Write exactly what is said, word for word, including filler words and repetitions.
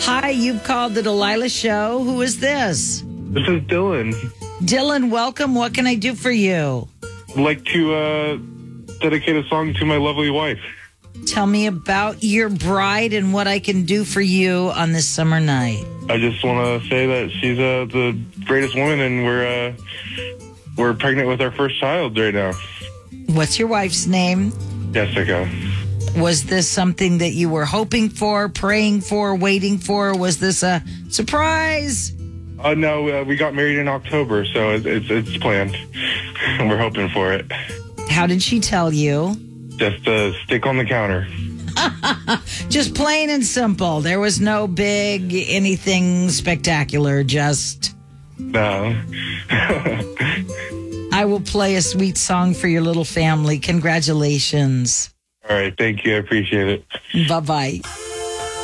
Hi, you've called the Delilah Show. Who is this? This is Dylan. Dylan, welcome. What can I do for you? I'd like to uh, dedicate a song to my lovely wife. Tell me about your bride and what I can do for you on this summer night. I just want to say that she's uh, the greatest woman, and we're uh, we're pregnant with our first child right now. What's your wife's name? Jessica. Was this something that you were hoping for, praying for, waiting for? Was this a surprise? Uh, no, uh, we got married in October, so it's it's, it's planned. We're hoping for it. How did she tell you? Just uh, stick on the counter. Just plain and simple. There was no big anything spectacular, just... No. I will play a sweet song for your little family. Congratulations. All right, thank you. I appreciate it. Bye-bye.